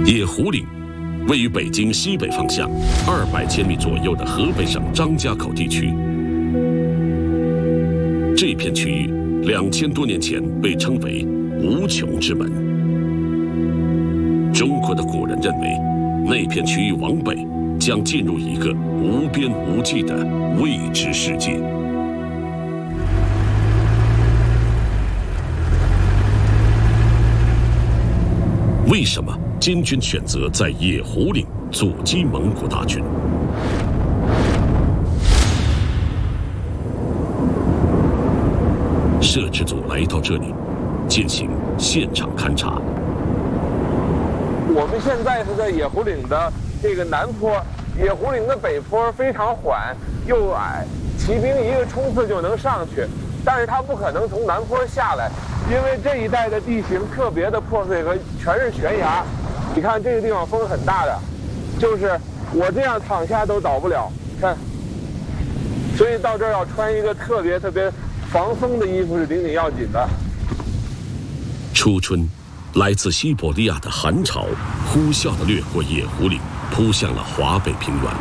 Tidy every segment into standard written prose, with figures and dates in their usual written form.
野狐岭位于北京西北方向200千米左右的河北省张家口地区。这片区域2000多年前被称为无穷之门。中国的古人认为，那片区域往北将进入一个无边无际的未知世界。为什么金军选择在野狐岭阻击蒙古大军？摄制组来到这里，进行现场勘察。 我们现在是在野狐岭的这个南坡，野狐岭的北坡非常缓又矮，骑兵一个冲刺就能上去，但是他不可能从南坡下来，因为这一带的地形特别的破碎和全是悬崖。你看这个地方风很大的，就是我这样躺下都倒不了，看。所以到这儿要穿一个特别防风的衣服是顶要紧的。 初春，来自西伯利亚的寒潮呼啸地掠过野狐岭，扑向了华北平原。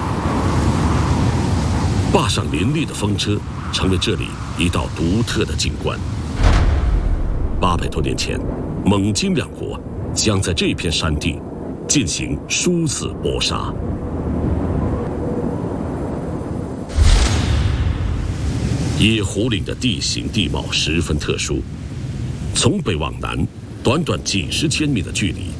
坝上林立的风车成了这里一道独特的景观。800多年前，蒙金两国将在这片山地进行殊死搏杀。野狐岭的地形地貌十分特殊，从北往南，短短几十千米的距离，